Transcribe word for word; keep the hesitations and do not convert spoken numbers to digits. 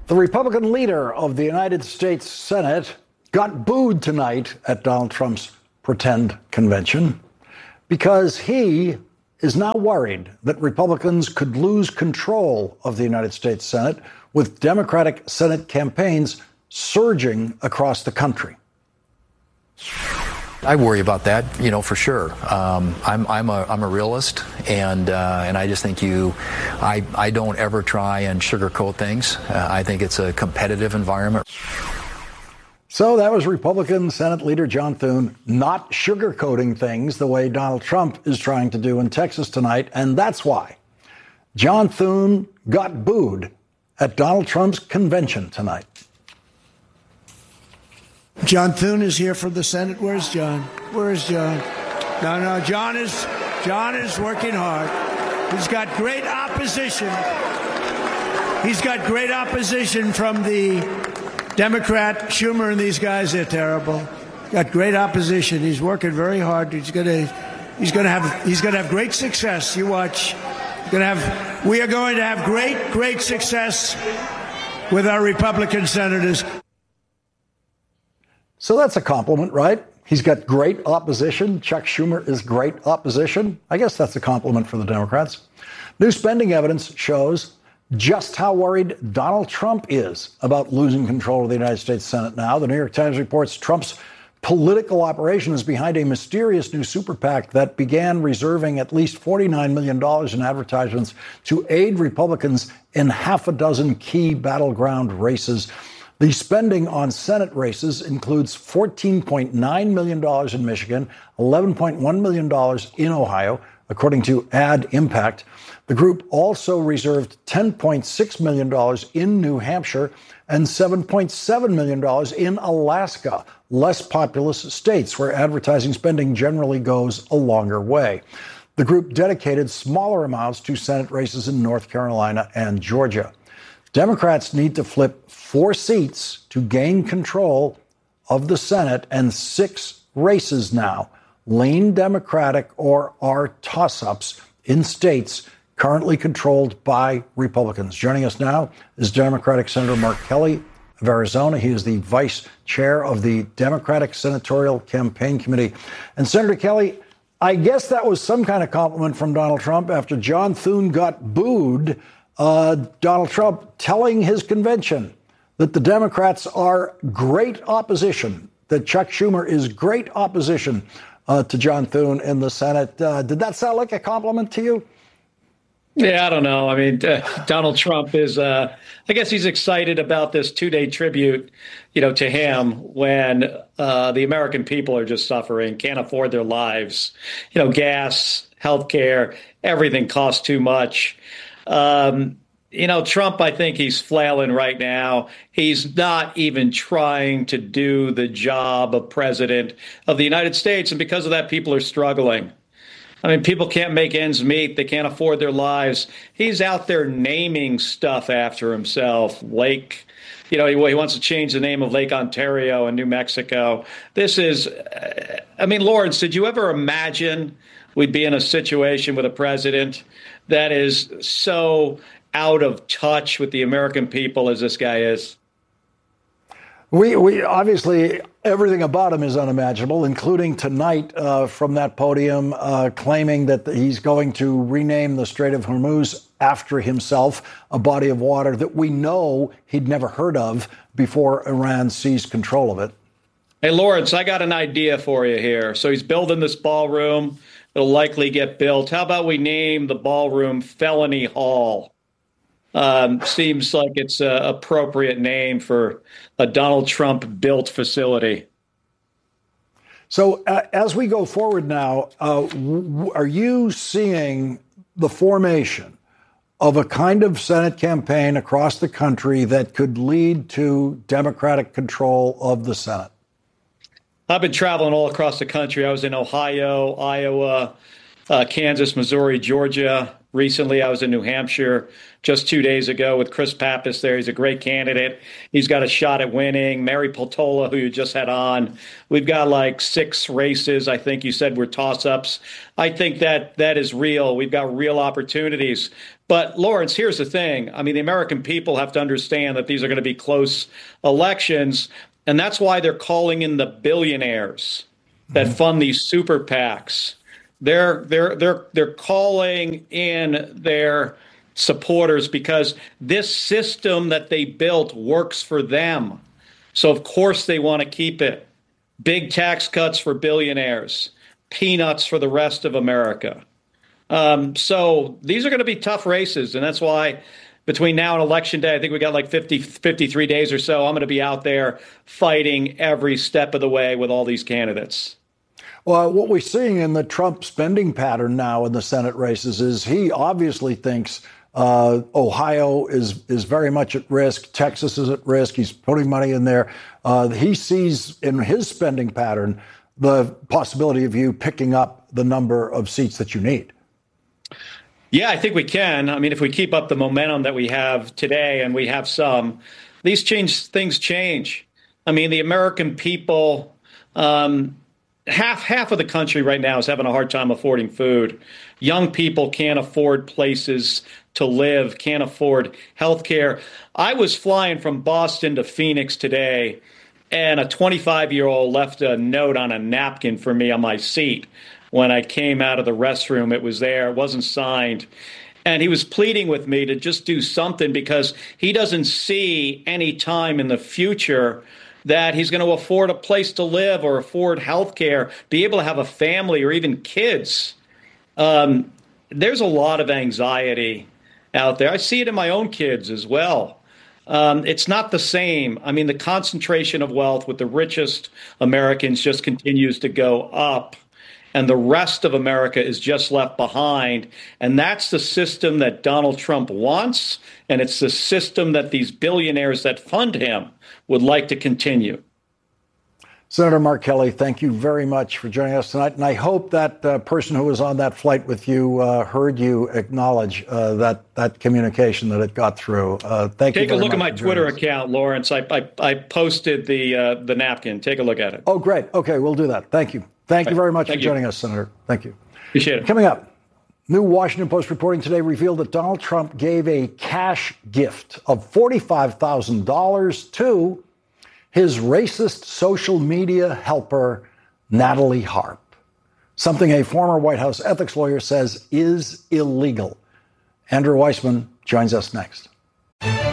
The Republican leader of the United States Senate got booed tonight at Donald Trump's pretend convention because he is now worried that Republicans could lose control of the United States Senate with Democratic Senate campaigns surging across the country. I worry about that, you know, for sure. Um, I'm I'm a I'm a realist, and uh, and I just think you, I I don't ever try and sugarcoat things. Uh, I think it's a competitive environment. So that was Republican Senate Leader John Thune not sugarcoating things the way Donald Trump is trying to do in Texas tonight, and that's why John Thune got booed at Donald Trump's convention tonight. John Thune is here for the Senate. Where's John? Where is John? No, no, John is John is working hard. He's got great opposition. He's got great opposition from the Democrat Schumer and these guys. They're terrible. Got great opposition. He's working very hard. He's gonna he's gonna have he's gonna have great success. You watch. Gonna have we are going to have great, great success with our Republican senators. So that's a compliment, right? He's got great opposition. Chuck Schumer is great opposition. I guess that's a compliment for the Democrats. New spending evidence shows just how worried Donald Trump is about losing control of the United States Senate now. The New York Times reports Trump's political operation is behind a mysterious new super PAC that began reserving at least forty-nine million dollars in advertisements to aid Republicans in half a dozen key battleground races. The spending on Senate races includes fourteen point nine million dollars in Michigan, eleven point one million dollars in Ohio, according to Ad Impact. The group also reserved ten point six million dollars in New Hampshire and seven point seven million dollars in Alaska, less populous states where advertising spending generally goes a longer way. The group dedicated smaller amounts to Senate races in North Carolina and Georgia. Democrats need to flip four seats to gain control of the Senate, and six races now lean Democratic or are toss-ups in states currently controlled by Republicans. Joining us now is Democratic Senator Mark Kelly of Arizona. He is the vice chair of the Democratic Senatorial Campaign Committee. And Senator Kelly, I guess that was some kind of compliment from Donald Trump after John Thune got booed. Uh, Donald Trump telling his convention that the Democrats are great opposition, that Chuck Schumer is great opposition uh, to John Thune in the Senate. Uh, did that sound like a compliment to you? Yeah, I don't know. I mean, uh, Donald Trump is, uh, I guess he's excited about this two-day tribute, you know, to him when uh, the American people are just suffering, can't afford their lives. You know, gas, healthcare, everything costs too much. Um, you know, Trump, I think he's flailing right now. He's not even trying to do the job of president of the United States. And because of that, people are struggling. I mean, people can't make ends meet. They can't afford their lives. He's out there naming stuff after himself. Lake, you know, he, he wants to change the name of Lake Ontario in New Mexico. This is, I mean, Lawrence, did you ever imagine we'd be in a situation with a president that is so out of touch with the American people as this guy is? We, we obviously, everything about him is unimaginable, including tonight uh, from that podium uh, claiming that he's going to rename the Strait of Hormuz after himself, a body of water that we know he'd never heard of before Iran seized control of it. Hey, Lawrence, I got an idea for you here. So he's building this ballroom. It'll likely get built. How about we name the ballroom Felony Hall? Um, seems like it's an appropriate name for a Donald Trump built facility. So uh, as we go forward now, uh, w- are you seeing the formation of a kind of Senate campaign across the country that could lead to Democratic control of the Senate? I've been traveling all across the country. I was in Ohio, Iowa, uh, Kansas, Missouri, Georgia. Recently, I was in New Hampshire just two days ago with Chris Pappas there. He's a great candidate. He's got a shot at winning. Mary Peltola, who you just had on. We've got like six races. I think you said we're toss-ups. I think that that is real. We've got real opportunities. But Lawrence, here's the thing. I mean, the American people have to understand that these are going to be close elections. And that's why they're calling in the billionaires that mm-hmm. fund these super PACs. They're they're they're they're calling in their supporters because this system that they built works for them. So of course they want to keep it. Big tax cuts for billionaires, peanuts for the rest of America. Um, so these are going to be tough races, and that's why between now and Election Day, I think we got like fifty, fifty-three days or so, I'm going to be out there fighting every step of the way with all these candidates. Well, what we're seeing in the Trump spending pattern now in the Senate races is he obviously thinks uh, Ohio is is very much at risk. Texas is at risk. He's putting money in there. Uh, he sees in his spending pattern the possibility of you picking up the number of seats that you need. Yeah, I think we can. I mean, if we keep up the momentum that we have today, and we have some, these change things change. I mean, the American people, um, half half of the country right now is having a hard time affording food. Young people can't afford places to live, can't afford health care. I was flying from Boston to Phoenix today, and a twenty-five-year-old left a note on a napkin for me on my seat. When I came out of the restroom, it was there. It wasn't signed. And he was pleading with me to just do something because he doesn't see any time in the future that he's going to afford a place to live or afford health care, be able to have a family or even kids. Um, there's a lot of anxiety out there. I see it in my own kids as well. Um, it's not the same. I mean, the concentration of wealth with the richest Americans just continues to go up. And the rest of America is just left behind. And that's the system that Donald Trump wants. And it's the system that these billionaires that fund him would like to continue. Senator Mark Kelly, thank you very much for joining us tonight. And I hope that uh, person who was on that flight with you uh, heard you acknowledge uh, that that communication, that it got through. Uh, thank Take you. Take a look at my Twitter us. account, Lawrence. I, I, I posted the uh, the napkin. Take a look at it. Oh, great. OK, we'll do that. Thank you. Thank you very much Thank for you. joining us, Senator. Thank you. Appreciate it. Coming up, new Washington Post reporting today revealed that Donald Trump gave a cash gift of forty-five thousand dollars to his racist social media helper, Natalie Harp, something a former White House ethics lawyer says is illegal. Andrew Weissmann joins us next.